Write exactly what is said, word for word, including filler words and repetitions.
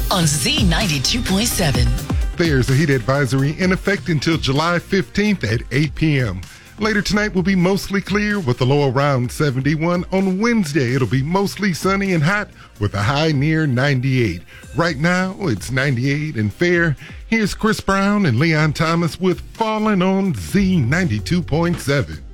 on Z ninety-two point seven. There's a heat advisory in effect until July fifteenth at eight p.m. Later tonight will be mostly clear with a low around seventy-one. On Wednesday, it'll be mostly sunny and hot with a high near ninety-eight. Right now, it's ninety-eight and fair. Here's Chris Brown and Leon Thomas with Falling on Z ninety-two point seven.